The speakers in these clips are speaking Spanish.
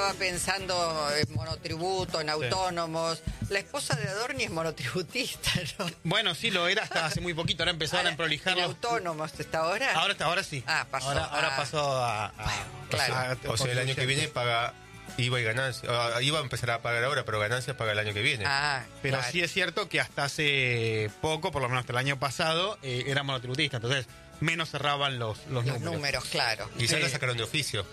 Estaba pensando en monotributo, en autónomos. La esposa de Adorni es monotributista, ¿no? Bueno, sí, lo era hasta hace muy poquito. Ahora empezaron a prolijarlo. ¿En autónomos está ahora? Ahora sí. Pasó. Ahora pasó a claro. O sea, el año que viene paga IVA y ganancias. IVA va a empezar a pagar ahora, pero ganancias paga el año que viene. Pero claro. sí es cierto que hasta hace poco, por lo menos hasta el año pasado, era monotributista. Entonces, menos cerraban los números, claro. Y ya la sacaron de oficio.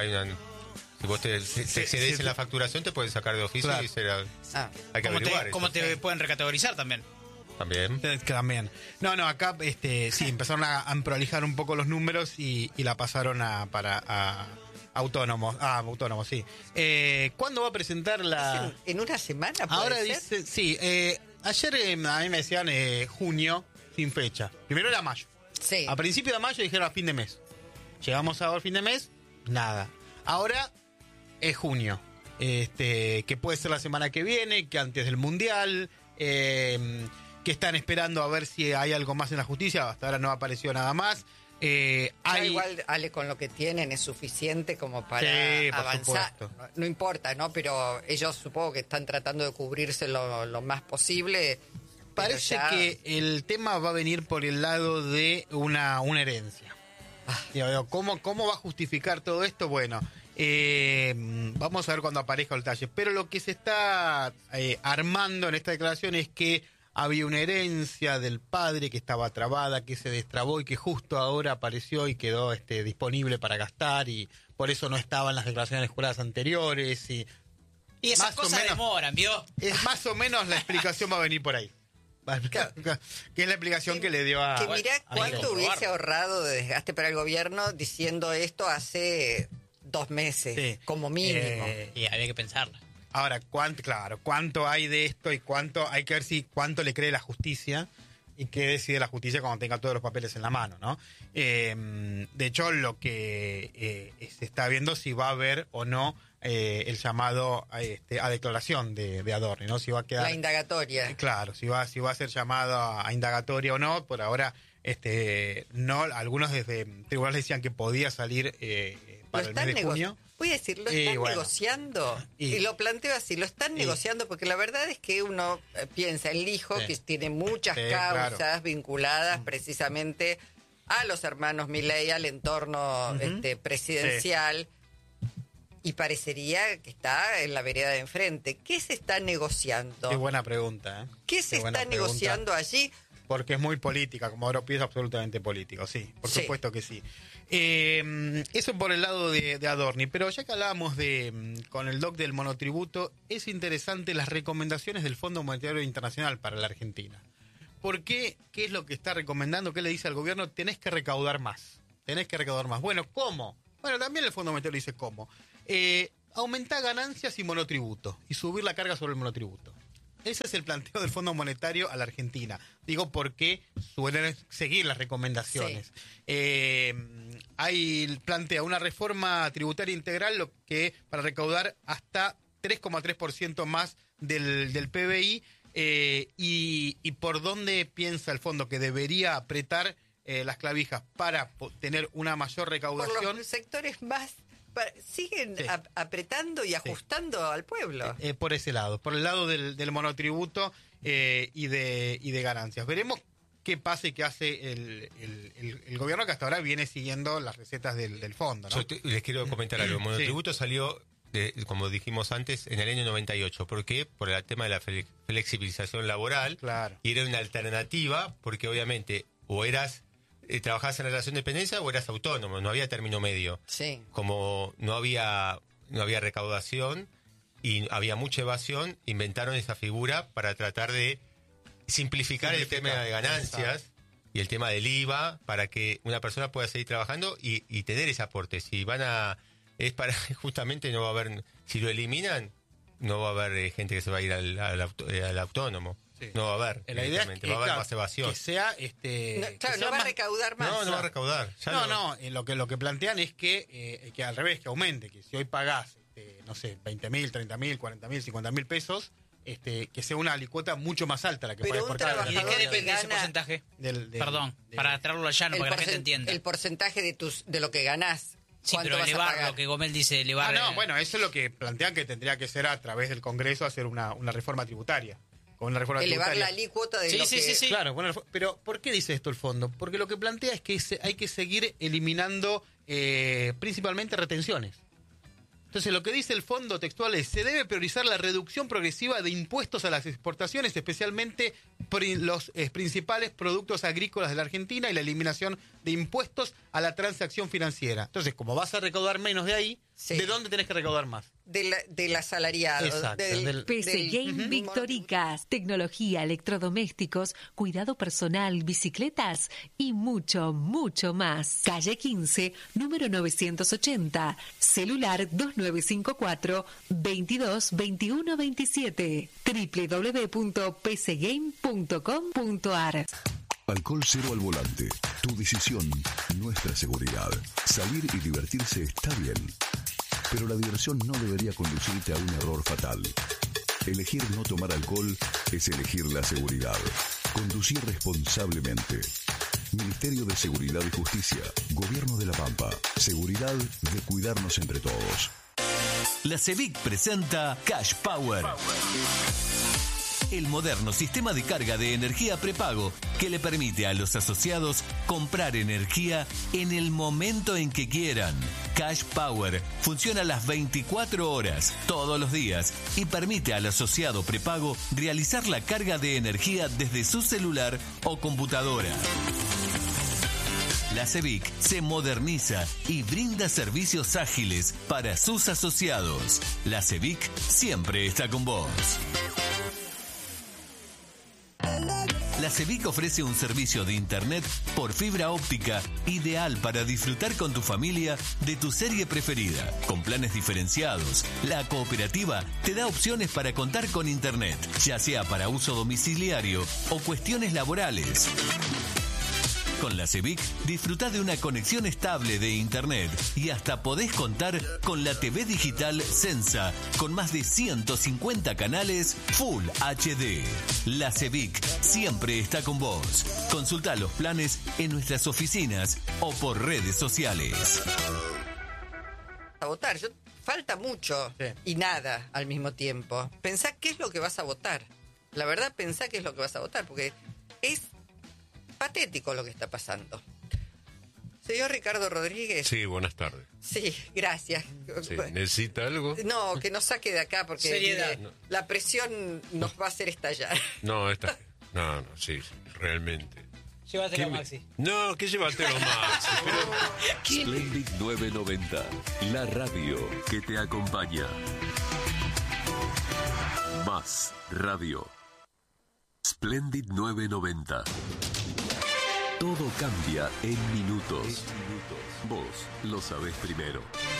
Si vos te excedes en la facturación, te pueden sacar de oficio, claro. Hay que averiguar. ¿Cómo te pueden recategorizar también? También. No, acá sí, empezaron a prolijar un poco los números y la pasaron para autónomos. Autónomos, sí. ¿Cuándo va a presentar la...? ¿En una semana puede Ahora ser? dice, sí. Ayer a mí me decían junio, sin fecha. Primero era mayo. Sí. A principio de mayo dijeron a fin de mes. Llegamos ahora al fin de mes, nada. Ahora es junio. Que puede ser la semana que viene, que antes del Mundial, que están esperando a ver si hay algo más en la justicia. Hasta ahora no apareció nada más. Igual, Ale, con lo que tienen es suficiente como para avanzar. No importa, ¿no? Pero ellos supongo que están tratando de cubrirse lo más posible. Parece que el tema va a venir por el lado de una herencia. ¿Cómo va a justificar todo esto? Bueno, vamos a ver cuando aparezca el detalle. Pero lo que se está armando en esta declaración es que había una herencia del padre que estaba trabada, que se destrabó y que justo ahora apareció y quedó disponible para gastar, y por eso no estaban las declaraciones juradas anteriores. Y esas cosas demoran, ¿vio? Es más o menos la explicación va a venir por ahí. Que es la explicación que le dio a... Que mirá cuánto hubiese ahorrado de desgaste para el gobierno diciendo esto hace 2 meses, como mínimo. Y había que pensarla. Ahora, ¿cuánto hay de esto y hay que ver cuánto le cree la justicia y qué decide la justicia cuando tenga todos los papeles en la mano, ¿no? De hecho, lo que se está viendo si va a haber o no el llamado a declaración de Adorni, ¿no? Si va a quedar la indagatoria. Claro, si va a ser llamado a indagatoria o no. Por ahora, no. Algunos desde tribunales decían que podía salir para el mes de junio. Voy a decir, lo están negociando. Y lo planteo así, lo están negociando porque la verdad es que uno piensa, el hijo que tiene muchas causas vinculadas precisamente a los hermanos Milei, al entorno presidencial. Y parecería que está en la vereda de enfrente. ¿Qué se está negociando? Qué buena pregunta, ¿eh? ¿Qué se está negociando allí? Porque es muy política, como Europeo es absolutamente político, sí, por supuesto que sí. Eso por el lado de Adorni, pero ya que hablábamos con el doc del monotributo, es interesante las recomendaciones del Fondo Monetario Internacional para la Argentina. ¿Por qué? ¿Qué es lo que está recomendando? ¿Qué le dice al gobierno? Tenés que recaudar más. Bueno, ¿cómo? Bueno, también el Fondo Monetario dice cómo. Aumentar ganancias y monotributo, y subir la carga sobre el monotributo. Ese es el planteo del Fondo Monetario a la Argentina. Digo porque suelen seguir las recomendaciones. Plantea una reforma tributaria integral, lo que para recaudar hasta 3,3% más del PBI. Y por dónde piensa el fondo que debería apretar las clavijas para tener una mayor recaudación. Por los sectores más... siguen apretando y ajustando al pueblo. Por ese lado, por el lado del monotributo y de ganancias. Veremos qué pasa y qué hace el gobierno, que hasta ahora viene siguiendo las recetas del fondo, ¿no? Les quiero comentar algo. El monotributo salió, como dijimos antes, en el año 98. ¿Por qué? Por el tema de la flexibilización laboral. Claro. Y era una alternativa, porque obviamente o trabajabas en relación de dependencia o eras autónomo, no había término medio. Sí. Como no había recaudación y había mucha evasión, inventaron esa figura para tratar de simplificar el tema de ganancias y el tema del IVA, para que una persona pueda seguir trabajando y tener ese aporte. Justamente no va a haber, si lo eliminan, no va a haber gente que se va a ir al autónomo. Sí. No va a haber. La idea es que va a haber más evasión. Que sea no va a recaudar más. No va a recaudar. Lo que plantean es que al revés, que aumente, que si hoy pagás, 20.000, 30.000, 40.000, 50.000 pesos, que sea una alicuota mucho más alta la que pagas por cada. ¿Y de qué depende ese porcentaje? Perdón, para traerlo al llano, para que la gente entienda. El porcentaje de lo que ganás Sí, pero elevar lo que Gomel dice, elevar... bueno, eso es lo que plantean que tendría que ser a través del Congreso hacer una reforma tributaria. Con una reforma elevar tributaria. la alícuota de Sí. Claro, bueno, pero ¿por qué dice esto el fondo? Porque lo que plantea es que hay que seguir eliminando principalmente retenciones. Entonces lo que dice el fondo textual es: se debe priorizar la reducción progresiva de impuestos a las exportaciones, especialmente los principales productos agrícolas de la Argentina, y la eliminación de impuestos a la transacción financiera. Entonces, como vas a recaudar menos de ahí, ¿de dónde tenés que recaudar más? Del asalariado. Exacto. PC Game Victoricas, tecnología, electrodomésticos, cuidado personal, bicicletas y mucho, mucho más. Calle 15, número 980, celular 2954-222127, www.pcgame.com.ar. Alcohol cero al volante. Tu decisión, nuestra seguridad. Salir y divertirse está bien, pero la diversión no debería conducirte a un error fatal. Elegir no tomar alcohol es elegir la seguridad. Conducir responsablemente. Ministerio de Seguridad y Justicia. Gobierno de La Pampa. Seguridad de cuidarnos entre todos. La CEVIC presenta Cash Power. El moderno sistema de carga de energía prepago que le permite a los asociados comprar energía en el momento en que quieran. Cash Power funciona las 24 horas, todos los días, y permite al asociado prepago realizar la carga de energía desde su celular o computadora. La CEVIC se moderniza y brinda servicios ágiles para sus asociados. La CEVIC siempre está con vos. La CEVIC ofrece un servicio de internet por fibra óptica ideal para disfrutar con tu familia de tu serie preferida. Con planes diferenciados, la cooperativa te da opciones para contar con internet, ya sea para uso domiciliario o cuestiones laborales. Con la CEVIC disfruta de una conexión estable de internet y hasta podés contar con la TV digital Sensa con más de 150 canales Full HD. La CEVIC siempre está con vos. Consulta los planes en nuestras oficinas o por redes sociales. A votar, falta mucho y nada al mismo tiempo. Pensá qué es lo que vas a votar. La verdad, pensá qué es lo que vas a votar, porque es patético lo que está pasando. Señor Ricardo Rodríguez. Sí, buenas tardes. Sí, gracias. Sí, ¿necesita algo? No, que nos saque de acá porque seriedad. La presión nos va a hacer estallar. No, sí, realmente. Llévatelo, Maxi. No, ¿qué llévatelo, Maxi? Splendid 990, la radio que te acompaña. Más radio. Splendid 990. Todo cambia en minutos. Vos lo sabés primero.